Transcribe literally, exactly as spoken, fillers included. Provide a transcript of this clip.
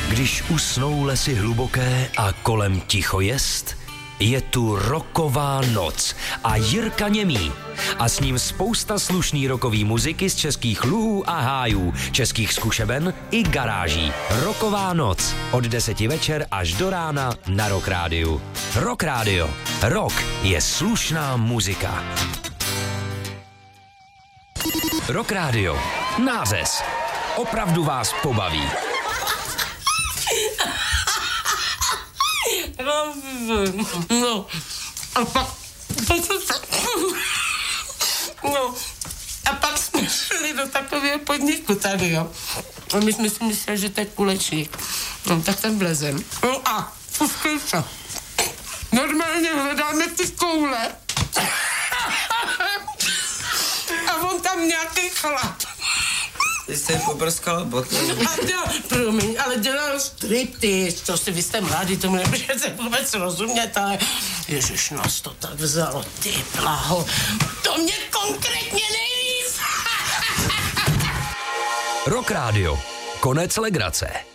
Když usnou lesy hluboké a kolem ticho jest, je tu rocková noc a Jirka Němý. A s ním spousta slušný rockový muziky z českých luhů a hájů, českých zkušeben i garáží. Rocková noc od deseti večer až do rána na Rock Rádiu. Rock Rádio. Rock je slušná muzika. Rock Rádio. Nářez. Opravdu vás pobaví. No, a pak, no, a pak jsme šli do takového podniku tady, jo. A my jsme si mysleli, že to je kulečník. No, tak tam vlezem. No a, puskejte. Normálně hledáme ty koule. A on tam nějaký chlap. Ty jsi poprskala boty. A dělal, promiň, ale dělal striptease, to si vy jste mladí, tomu nemůžete vůbec rozumět, ale ježiš, nás to tak vzalo, ty blaho, to mě konkrétně nejvíc. Rock Rádio. Konec legrace.